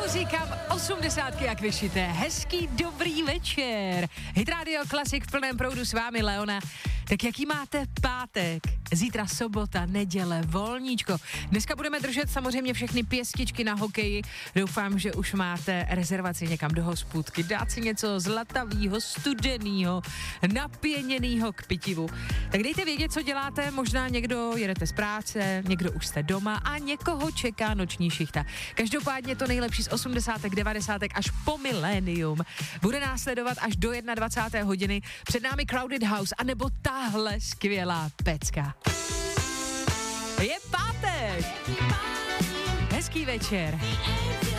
říkám 80 jak vyšité. Hezký dobrý večer. Hit Radio Classic v plném proudu s vámi Leona. Tak jaký máte pátek? Zítra sobota, neděle, volníčko. Dneska budeme držet samozřejmě všechny pěstičky na hokeji. Doufám, že už máte rezervaci někam do hospůdky. Dát si něco zlatavýho, studenýho, napěněnýho k pitivu. Tak dejte vědět, co děláte. Možná někdo jedete z práce, někdo už jste doma a někoho čeká noční šichta. Každopádně to nejlepší z 80. 90. až po milénium bude následovat až do 21. hodiny. Před námi Crowded House anebo tahle skvělá pecka. Je pátek! Hezký večer.